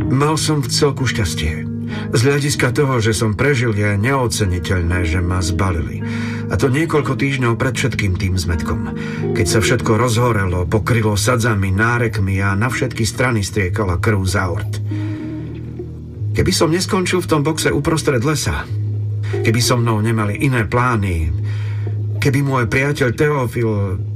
Mal som v celku šťastie. Z hľadiska toho, že som prežil, je neoceniteľné, že ma zbalili. A to niekoľko týždňov pred všetkým tým zmetkom. Keď sa všetko rozhorelo, pokrylo sadzami, nárekmi a na všetky strany striekala krv z aort. Keby som neskončil v tom boxe uprostred lesa, keby so mnou nemali iné plány, keby môj priateľ Teofil,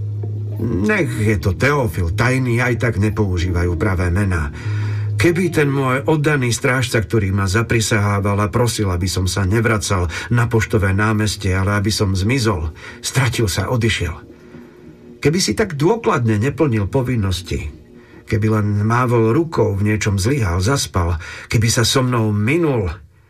nech je to Teofil, tajný, aj tak nepoužívajú pravé mená, keby ten môj oddaný strážca, ktorý ma zaprisahával a prosil, aby som sa nevracal na Poštové námestie, ale aby som zmizol, stratil sa, odišiel. Keby si tak dôkladne neplnil povinnosti, keby len mávol rukou, v niečom zlyhal, zaspal, keby sa so mnou minul,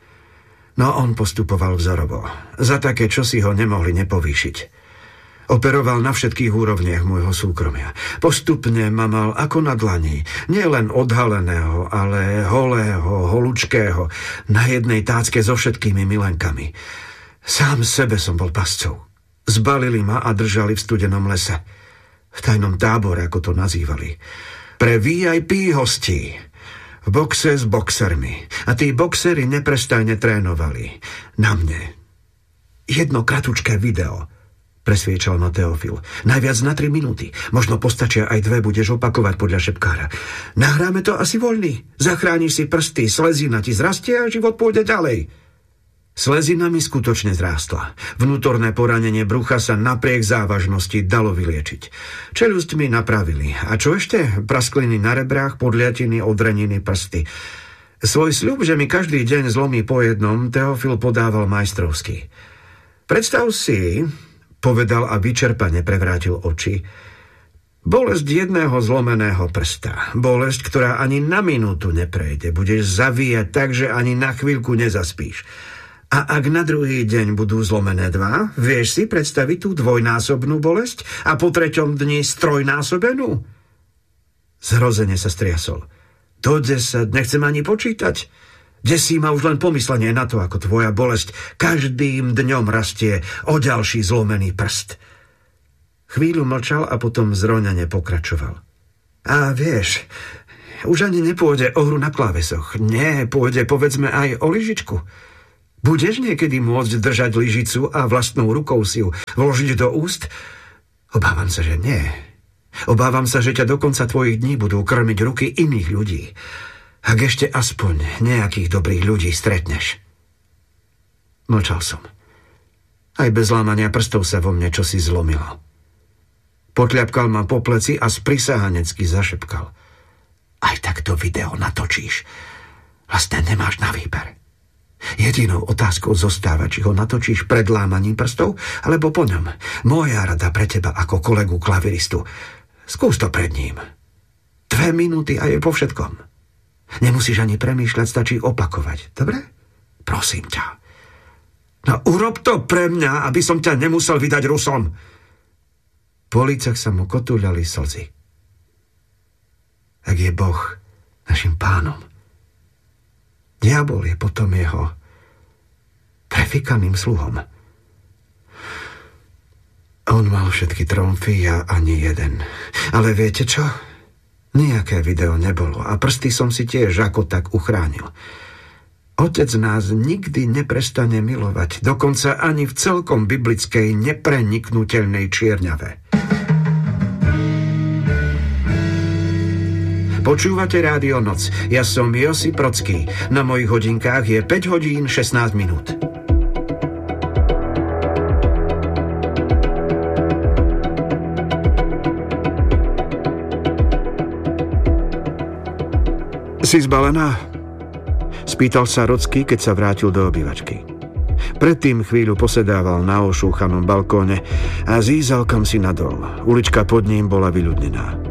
no on postupoval vzorovo. Za také, čo si ho nemohli nepovýšiť. Operoval na všetkých úrovniach môjho súkromia. Postupne ma mal ako na dlani, nielen odhaleného, ale holého, holučkého, na jednej tácke so všetkými milenkami. Sám sebe som bol pascov. Zbalili ma a držali v studenom lese. V tajnom tábore, ako to nazývali. Pre VIP hostí. V boxe s boxermi. A tí boxeri neprestajne trénovali. Na mne. Jedno kratučké video, presviečal ma Teofil. Najviac na 3 minúty. Možno postačia aj 2, budeš opakovať podľa šepkára. Nahráme to asi voľný. Zachrániš si prsty, slezina ti zrastie a život pôjde ďalej. Slezina mi skutočne zrástla. Vnútorné poranenie brucha sa napriek závažnosti dalo vyliečiť. Čeľusť mi napravili. A čo ešte? Praskliny na rebrách, podliatiny, odreniny, prsty. Svoj sľub, že mi každý deň zlomí po jednom, Teofil podával majstrovsky. Predstav si, povedal a vyčerpane prevrátil oči, bolesť jedného zlomeného prsta. Bolesť, ktorá ani na minútu neprejde. Budeš zavíjať tak, že ani na chvíľku nezaspíš. A ak na druhý deň budú zlomené 2, vieš si predstaviť tú dvojnásobnú bolesť a po 3. dni strojnásobenú? Zhrozene sa striasol. Do 10 nechcem ani počítať. Desí ma už len pomyslenie na to, ako tvoja bolesť každým dňom rastie o ďalší zlomený prst. Chvíľu mlčal a potom zroňane pokračoval. A vieš, už ani nepôjde o hru na klávesoch. Nie, pôjde povedzme aj o lyžičku. Budeš niekedy môcť držať lyžicu a vlastnou rukou si ju vložiť do úst? Obávam sa, že nie. Obávam sa, že ťa do konca tvojich dní budú krmiť ruky iných ľudí. Ak ešte aspoň nejakých dobrých ľudí stretneš. Mlčal som. Aj bez lámania prstov sa vo mne čosi zlomilo. Potľapkal ma po pleci a sprisahanecky zašepkal. Aj tak to video natočíš. Vlastne nemáš na výber. Jedinou otázkou zostáva, či ho natočíš pred lámaním prstov, alebo po ňom. Moja rada pre teba ako kolegu klaviristu. Skús to pred ním. 2 minúty a je po všetkom. Nemusíš ani premýšľať, stačí opakovať. Dobre? Prosím ťa. No urob to pre mňa, aby som ťa nemusel vydať Rusom. Po lícach sa mu kotúľali slzy. Ak je Boh našim pánom, diabol je potom jeho prefikaným sluhom. On mal všetky tromfy, ja ani jeden. Ale viete čo? Nijaké video nebolo a prsty som si tiež ako tak uchránil. Otec nás nikdy neprestane milovať, dokonca ani v celkom biblickej nepreniknutelnej čierňave. Počúvate Rádio Noc. Ja som Josip Procký. Na mojich hodinkách je 5 hodín 16 minút. Si zbalená? Spýtal sa Rocký, keď sa vrátil do obývačky. Predtým chvíľu posedával na ošúchanom balkóne a zízal kam si nadol. Ulička pod ním bola vyľudnená.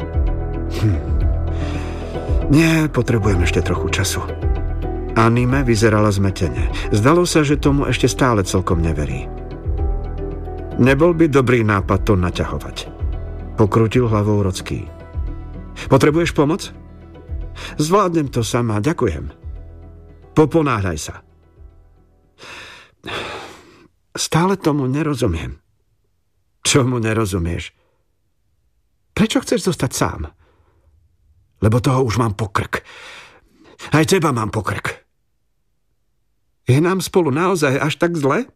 Nie, potrebujem ešte trochu času. Anime vyzerala zmetene. Zdalo sa, že tomu ešte stále celkom neverí. Nebol by dobrý nápad to naťahovať. Pokrútil hlavou Rocký. Potrebuješ pomoc? Zvládnem to sama, ďakujem. Poponáhľaj sa. Stále tomu nerozumiem. Čomu nerozumieš? Prečo chceš zostať sám? Lebo toho už mám po krk. Aj teba mám pokrk. Je nám spolu naozaj až tak zle?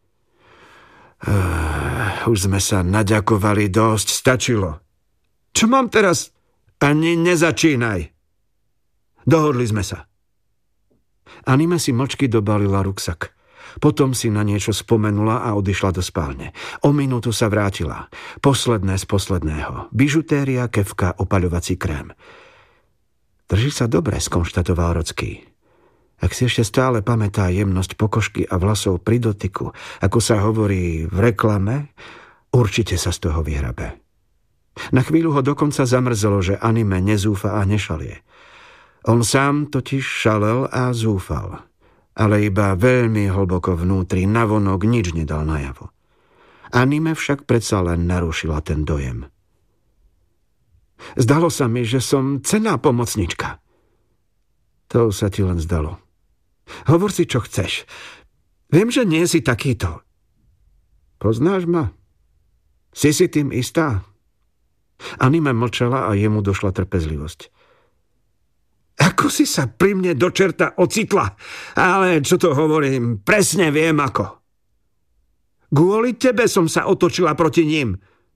Už sme sa naďakovali dosť, stačilo. Čo mám teraz? Ani nezačínaj. Dohodli sme sa. Anime si mlčky dobalila ruksak. Potom si na niečo spomenula a odišla do spálne. O minútu sa vrátila. Posledné z posledného. Bižutéria, kefka, opaľovací krém. Drží sa dobre, skonštatoval Rocký. Ak si ešte stále pamätá jemnosť pokožky a vlasov pri dotyku, ako sa hovorí v reklame, určite sa z toho vyhrabe. Na chvíľu ho dokonca zamrzelo, že Anime nezúfa a nešalie. On sám totiž šalel a zúfal, ale iba veľmi hlboko vnútri, navonok nič nedal najavo. Anime však predsa len narušila ten dojem. Zdalo sa mi, že som cenná pomocnička. To sa ti len zdalo. Hovor si, čo chceš. Viem, že nie si takýto. Poznáš ma? Si tým istá? Anime mlčala a jemu došla trpezlivosť. Ako si sa pri mne do čerta ocitla? Ale čo to hovorím, presne viem ako. Kvôli tebe som sa otočila proti ním.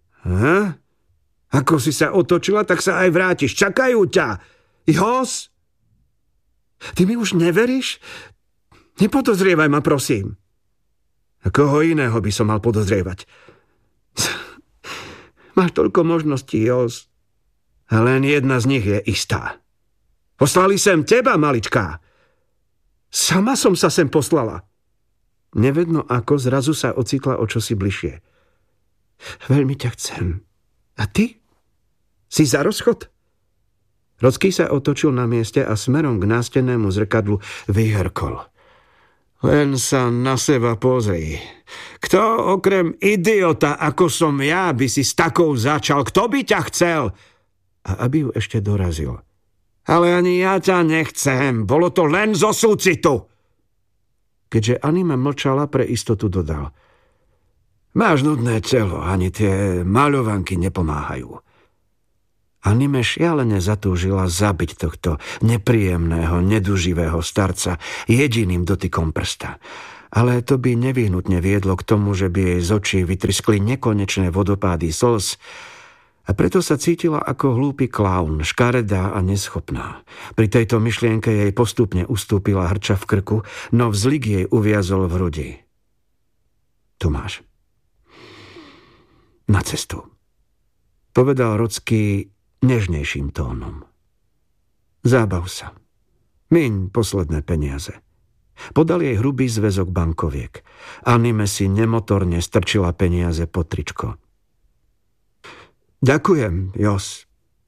Ako si sa otočila, tak sa aj vrátiš. Čakajú ťa. Jos? Ty mi už neveríš? Nepodozrievaj ma, prosím. A koho iného by som mal podozrievať? Máš toľko možností, Jos. A len jedna z nich je istá. Poslali sem teba, maličká. Sama som sa sem poslala. Nevedno ako, zrazu sa ocitla o čosi bližšie. Veľmi ťa chcem. A ty? Si za rozchod? Rocký sa otočil na mieste a smerom k nástennému zrkadlu vyhrkol. Len sa na seba pozri. Kto okrem idiota, ako som ja, by si s takou začal? Kto by ťa chcel? A aby ju ešte dorazil. Ale ani ja ťa nechcem. Bolo to len zo súcitu. Keďže Anime mlčala, pre istotu dodal. Máš nudné telo, ani tie maľovanky nepomáhajú. Anime šialene zatúžila zabiť tohto nepríjemného, neduživého starca jediným dotykom prsta. Ale to by nevyhnutne viedlo k tomu, že by jej z očí vytriskli nekonečné vodopády slz, a preto sa cítila ako hlúpy klaun, škaredá a neschopná. Pri tejto myšlienke jej postupne ustúpila hrča v krku, no vzlik jej uviazol v hrudi. Tu máš. Na cestu. Povedal Rocký nežnejším tónom. Zábav sa. Miň posledné peniaze. Podal jej hrubý zväzok bankoviek. Anime si nemotorne strčila peniaze pod tričko. Ďakujem, Jos.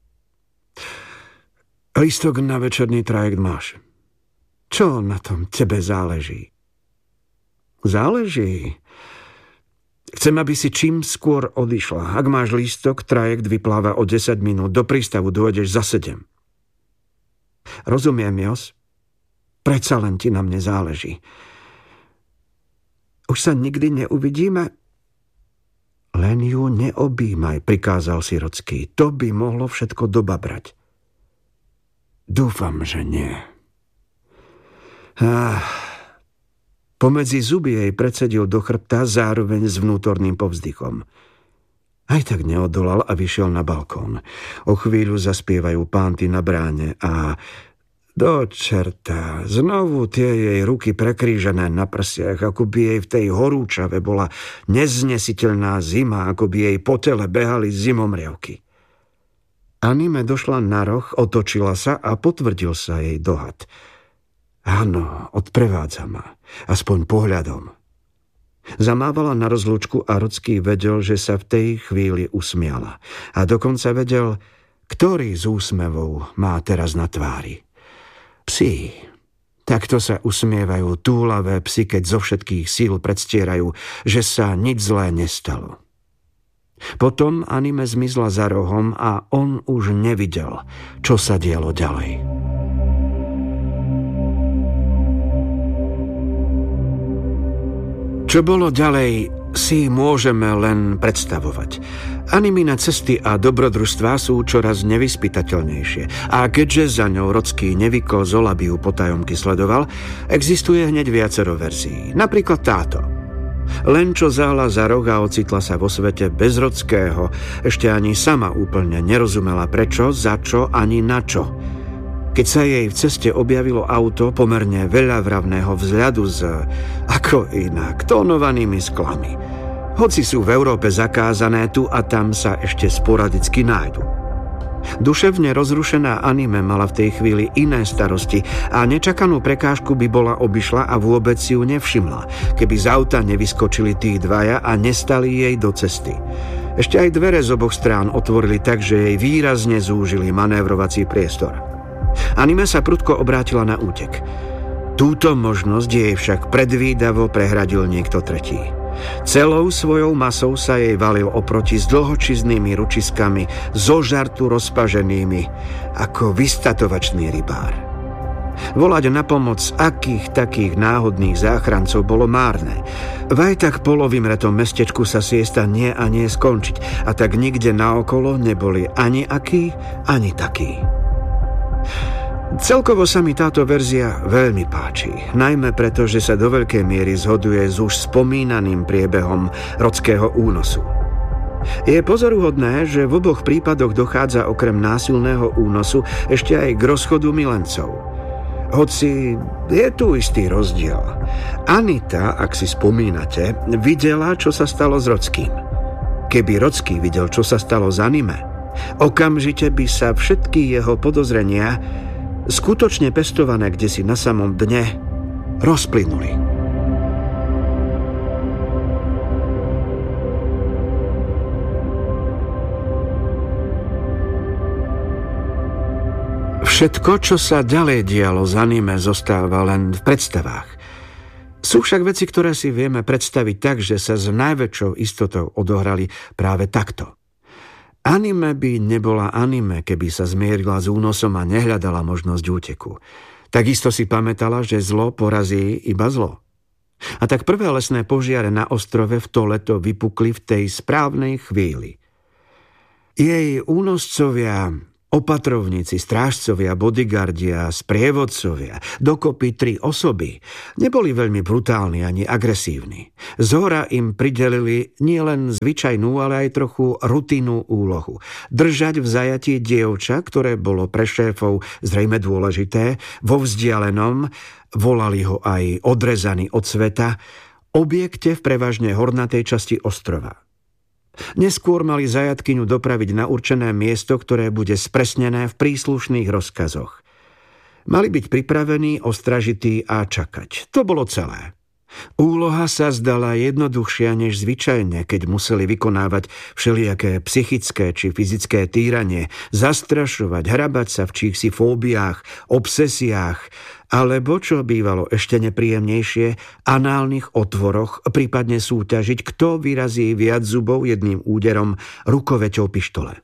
Lístok na večerný trajekt máš. Čo na tom tebe záleží? Záleží? Chcem, aby si čím skôr odišla. Ak máš lístok, trajekt vypláva o 10 minút. Do prístavu dojdeš za 7. Rozumiem, Jos. Predsa len ti na mne záleží. Už sa nikdy neuvidíme? Len ju neobjímaj, prikázal si Rocký. To by mohlo všetko dobabrať. Dúfam, že nie. Pomedzi zuby jej predsedil do chrbta zároveň s vnútorným povzdychom. Aj tak neodolal a vyšiel na balkón. O chvíľu zaspievajú pánty na bráne a... Do čerta, znovu tie jej ruky prekrížené na prsiach, ako by jej v tej horúčave bola neznesiteľná zima, ako by jej po tele behali zimomriavky. Anime došla na roh, otočila sa a potvrdil sa jej dohad. Áno, odprevádza ma, aspoň pohľadom. Zamávala na rozlúčku a Rocký vedel, že sa v tej chvíli usmiala. A dokonca vedel, ktorý z úsmevov má teraz na tvári. Psi. Takto sa usmievajú túlavé psi, keď zo všetkých síl predstierajú, že sa nič zlé nestalo. Potom Anime zmizla za rohom a on už nevidel, čo sa dialo ďalej. Čo bolo ďalej, si môžeme len predstavovať. Animina cesty a dobrodružstvá sú čoraz nevyspytateľnejšie a keďže za ňou Rodský nevykol Zola by ju potajomky sledoval, existuje hneď viacero verzií. Napríklad táto. Len čo zahla za roh a ocitla sa vo svete bez Rodského, ešte ani sama úplne nerozumela prečo, za čo ani na čo. Keď sa jej v ceste objavilo auto pomerne veľavravného vzhľadu s, ako inak, tónovanými sklami. Hoci sú v Európe zakázané, tu a tam sa ešte sporadicky nájdu. Duševne rozrušená Anime mala v tej chvíli iné starosti a nečakanú prekážku by bola obišla a vôbec si ju nevšimla, keby z auta nevyskočili tí dvaja a nestali jej do cesty. Ešte aj dvere z oboch strán otvorili tak, že jej výrazne zúžili manévrovací priestor. Anime sa prudko obrátila na útek. Túto možnosť jej však predvídavo prehradil niekto tretí. Celou svojou masou sa jej valil oproti s dlhočiznými ručiskami, zo žartu rozpaženými, ako vystatovačný rybár. Volať na pomoc akých takých náhodných záchrancov bolo márne. V aj tak polovymretom mestečku sa siesta nie a nie skončiť, a tak nikde naokolo neboli ani akí, ani takí. Celkovo sa mi táto verzia veľmi páči, najmä preto, že sa do veľkej miery zhoduje s už spomínaným priebehom Rodského únosu. Je pozoruhodné, že v oboch prípadoch dochádza okrem násilného únosu ešte aj k rozchodu milencov. Hoci je tu istý rozdiel. Anita, ak si spomínate, videla, čo sa stalo s Rodským. Keby Rodský videl, čo sa stalo s Anime, okamžite by sa všetky jeho podozrenia, skutočne pestované kdesi na samom dne, rozplynuli. Všetko, čo sa ďalej dialo z Anime, zostáva len v predstavách. Sú však veci, ktoré si vieme predstaviť tak, že sa s najväčšou istotou odohrali práve takto. Anime by nebola Anime, keby sa zmierila s únosom a nehľadala možnosť úteku. Takisto si pamätala, že zlo porazí iba zlo. A tak prvé lesné požiare na ostrove v to leto vypukli v tej správnej chvíli. Jej únoscovia, opatrovníci, strážcovia, bodyguardia, sprievodcovia, dokopy 3 osoby, neboli veľmi brutálni ani agresívni. Zhora im pridelili nielen zvyčajnú, ale aj trochu rutinnú úlohu. Držať v zajatí dievča, ktoré bolo pre šéfov zrejme dôležité, vo vzdialenom, volali ho aj odrezaný od sveta, objekte v prevažne hornatej časti ostrova. Neskôr mali zajatkyňu dopraviť na určené miesto, ktoré bude spresnené v príslušných rozkazoch. Mali byť pripravení, ostražití a čakať. To bolo celé. Úloha sa zdala jednoduchšia než zvyčajne, keď museli vykonávať všelijaké psychické či fyzické týranie, zastrašovať, hrabať sa v číchsi fóbiách, obsesiách, alebo, čo bývalo ešte nepríjemnejšie, análnych otvoroch, prípadne súťažiť, kto vyrazí viac zubov jedným úderom rukoveťou pištole.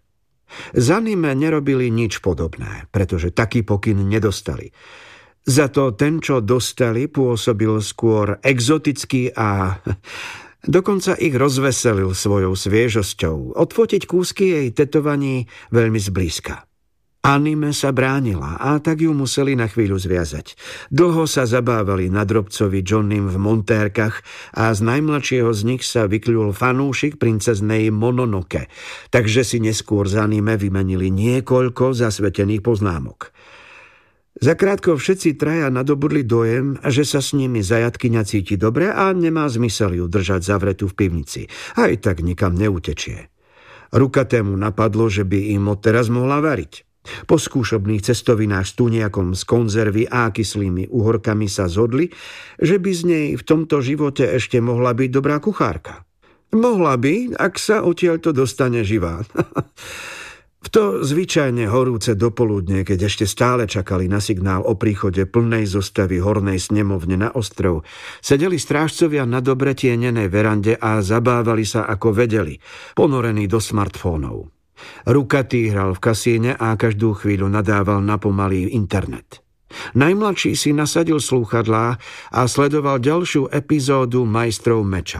Z Anime nerobili nič podobné, pretože taký pokyn nedostali. Za to ten, čo dostali, pôsobil skôr exotický a dokonca ich rozveselil svojou sviežosťou. Odfotiť kúsky jej tetovaní veľmi zblízka. Anime sa bránila a tak ju museli na chvíľu zviazať. Dlho sa zabávali na drobcovi Johnnym v montérkach a z najmladšieho z nich sa vykľul fanúšik princeznej Mononoke, takže si neskôr z Anime vymenili niekoľko zasvetených poznámok. Zakrátko všetci traja nadobudli dojem, že sa s nimi zajatkyňa cíti dobre a nemá zmysel ju držať zavretú v pivnici. Aj tak nikam neutečie. Rukatému napadlo, že by im odteraz mohla variť. Po skúšobných cestovinách s tuniakom z konzervy a kyslými uhorkami sa zhodli, že by z nej v tomto živote ešte mohla byť dobrá kuchárka. Mohla by, ak sa odtiaľto dostane živá. V to zvyčajne horúce dopoludne, keď ešte stále čakali na signál o príchode plnej zostavy hornej snemovne na ostrov, sedeli strážcovia na dobre tienenej verande a zabávali sa ako vedeli, ponorení do smartfónov. Rukatý hral v kasíne a každú chvíľu nadával na pomalý internet. Najmladší si nasadil slúchadlá a sledoval ďalšiu epizódu Majstrov meča.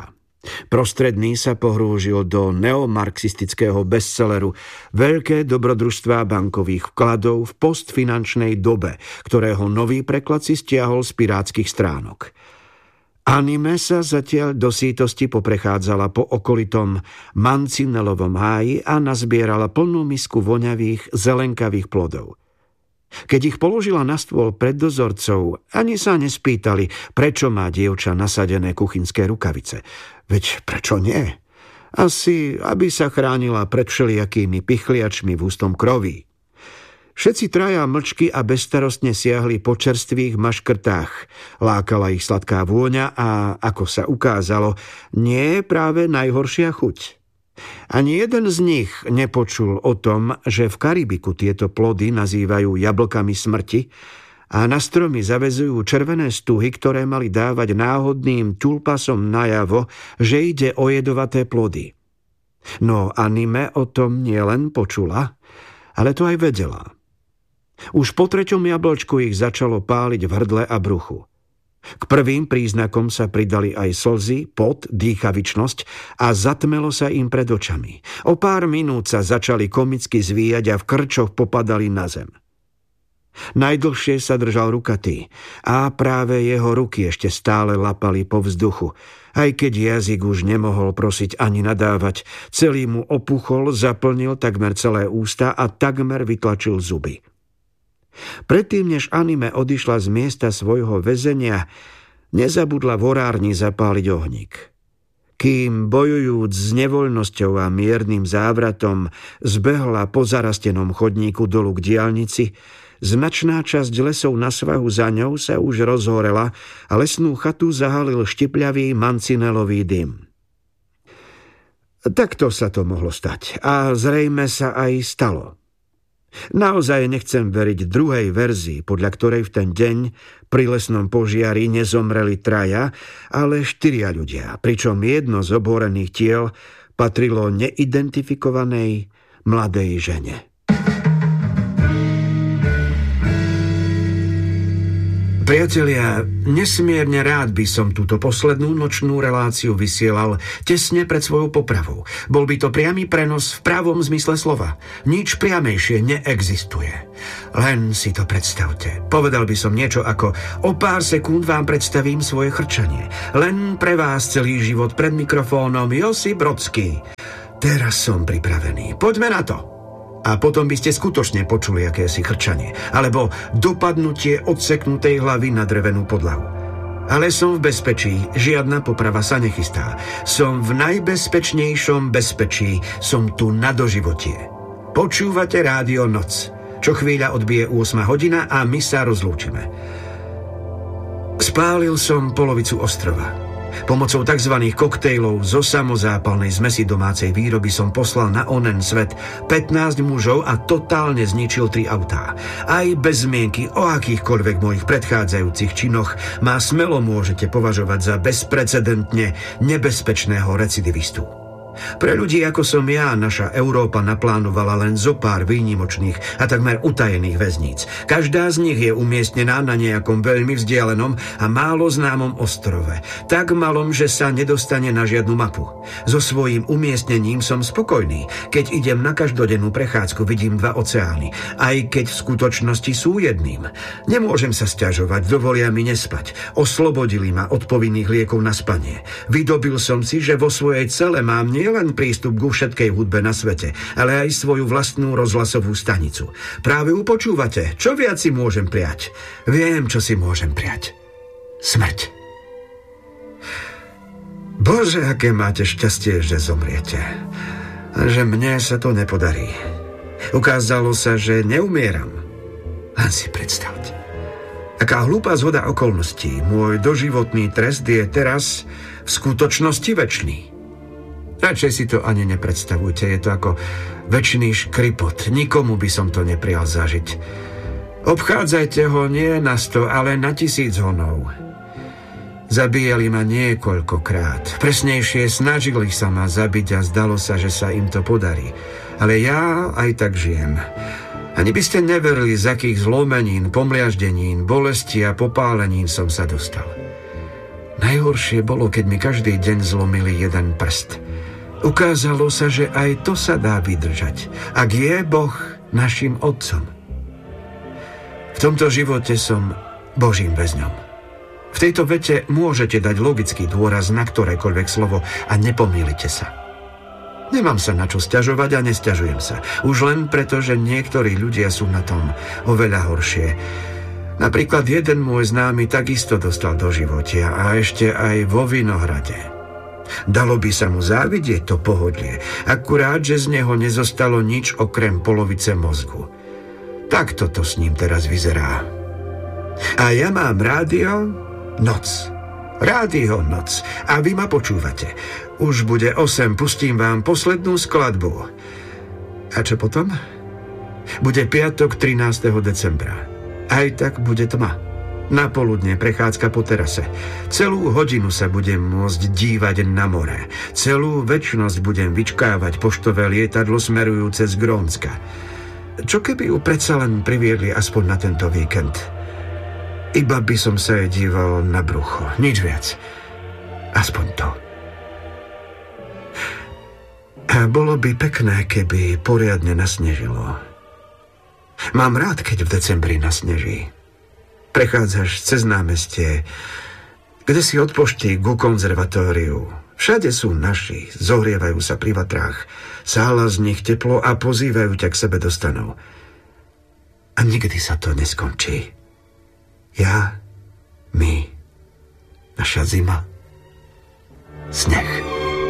Prostredný sa pohrúžil do neomarxistického bestselleru Veľké dobrodružstvá bankových vkladov v postfinančnej dobe, ktorého nový preklad si stiahol z pirátskych stránok. Anime sa zatiaľ do sítosti poprechádzala po okolitom Mancinellovom háji a nazbierala plnú misku voňavých, zelenkavých plodov. Keď ich položila na stôl pred dozorcov, ani sa nespýtali, prečo má dievča nasadené kuchynské rukavice. Veď prečo nie? Asi, aby sa chránila pred všelijakými pichliačmi v ústom kroví. Všetci traja mlčky a bezstarostne siahli po čerstvých maškrtách. Lákala ich sladká vôňa a, ako sa ukázalo, nie je práve najhoršia chuť. Ani jeden z nich nepočul o tom, že v Karibiku tieto plody nazývajú jablkami smrti a na stromy zavezujú červené stuhy, ktoré mali dávať náhodným tulpasom najavo, že ide o jedovaté plody. No Anime o tom nielen počula, ale to aj vedela. Už po 3. jablčku ich začalo páliť v hrdle a bruchu. K prvým príznakom sa pridali aj slzy, pot, dýchavičnosť a zatmelo sa im pred očami. O pár minút sa začali komicky zvíjať a v krčoch popadali na zem. Najdlhšie sa držal Rukatý a práve jeho ruky ešte stále lapali po vzduchu. Aj keď jazyk už nemohol prosiť ani nadávať, celý mu opuchol, zaplnil takmer celé ústa a takmer vytlačil zuby. Predtým, než Anime odišla z miesta svojho väzenia, nezabudla v orárni zapáliť ohník. Kým bojujúc s nevoľnosťou a miernym závratom zbehla po zarastenom chodníku dolu k diaľnici, značná časť lesov na svahu za ňou sa už rozhorela a lesnú chatu zahalil štipľavý Mancinellový dym. Takto sa to mohlo stať a zrejme sa aj stalo. Naozaj nechcem veriť druhej verzii, podľa ktorej v ten deň pri lesnom požiari nezomreli 3, ale 4 ľudia, pričom jedno z obhorených tiel patrilo neidentifikovanej mladej žene. Priatelia, nesmierne rád by som túto poslednú nočnú reláciu vysielal tesne pred svojou popravou. Bol by to priamy prenos v pravom zmysle slova. Nič priamejšie neexistuje. Len si to predstavte. Povedal by som niečo ako: o pár sekúnd vám predstavím svoje chrčanie. Len pre vás celý život pred mikrofónom Josip Brodský. Teraz som pripravený. Poďme na to. A potom by ste skutočne počuli akési chrčanie, alebo dopadnutie odseknutej hlavy na drevenú podlahu. Ale som v bezpečí, žiadna poprava sa nechystá. Som v najbezpečnejšom bezpečí, som tu na doživotie. Počúvate Rádio Noc. Čo chvíľa odbije 8 hodina a my sa rozlúčime. Spálil som polovicu ostrova. Pomocou tzv. Koktejlov zo samozápalnej zmesi domácej výroby som poslal na onen svet 15 mužov a totálne zničil 3 autá. Aj bez zmienky o akýchkoľvek mojich predchádzajúcich činoch ma smelo môžete považovať za bezprecedentne nebezpečného recidivistu. Pre ľudí ako som ja, naša Európa naplánovala len zo pár výnimočných a takmer utajených väzníc. Každá z nich je umiestnená na nejakom veľmi vzdialenom a málo známom ostrove. Tak malom, že sa nedostane na žiadnu mapu. So svojím umiestnením som spokojný. Keď idem na každodennú prechádzku, vidím 2 oceány, aj keď v skutočnosti sú jedným. Nemôžem sa sťažovať, dovolia mi nespať. Oslobodili ma od povinných liekov na spanie. Vydobil som si, že vo svojej cele mám nielen prístup ku všetkej hudbe na svete, ale aj svoju vlastnú rozhlasovú stanicu. Práve upočúvate, čo viac si môžem prijať? Viem, čo si môžem prijať. Smrť. Bože, aké máte šťastie, že zomriete. A že mne sa to nepodarí. Ukázalo sa, že neumieram. Len si predstavte. Aká hlúpa zhoda okolností. Môj doživotný trest je teraz v skutočnosti večný. Radšej si to ani nepredstavujte, je to ako večný škripot. Nikomu by som to neprijal zažiť. Obchádzajte ho nie na 100, ale na 1000 honov. Zabíjali ma niekoľkokrát. Presnejšie, snažili sa ma zabiť a zdalo sa, že sa im to podarí. Ale ja aj tak žijem. Ani by ste neverili, z akých zlomenín, pomliaždenín, bolesti a popálenín som sa dostal. Najhoršie bolo, keď mi každý deň zlomili jeden prst. Ukázalo sa, že aj to sa dá vydržať, ak je Boh našim otcom. V tomto živote som Božím väzňom. V tejto vete môžete dať logický dôraz na ktorékoľvek slovo a nepomýlite sa. Nemám sa na čo sťažovať a nesťažujem sa. Už len preto, že niektorí ľudia sú na tom oveľa horšie. Napríklad jeden môj známy takisto dostal do životia a ešte aj vo Vinohrade. Dalo by sa mu závidieť to pohodlie, akurát, že z neho nezostalo nič okrem polovice mozgu. Takto to s ním teraz vyzerá. A ja mám rádio Noc. Rádio Noc. A vy ma počúvate. Už bude 8, pustím vám poslednú skladbu. A čo potom? Bude piatok 13. decembra. Aj tak bude tma. Na poludne prechádzka po terase. Celú hodinu sa budem môcť dívať na more. Celú večnosť budem vyčkávať poštové lietadlo smerujúce z Grónska. Čo keby ju predsa len priviedli aspoň na tento víkend? Iba by som sa jej díval na brucho. Nič viac. Aspoň to. A bolo by pekné, keby poriadne nasnežilo. Mám rád, keď v decembri nasneží. Prechádzaš cez námestie, kde si od pošty ku konzervatóriu. Všade sú naši, zohrievajú sa pri vatrách, sála z nich teplo a pozývajú ťa k sebe do stanov. A nikdy sa to neskončí. Ja, my, naša zima, sneh.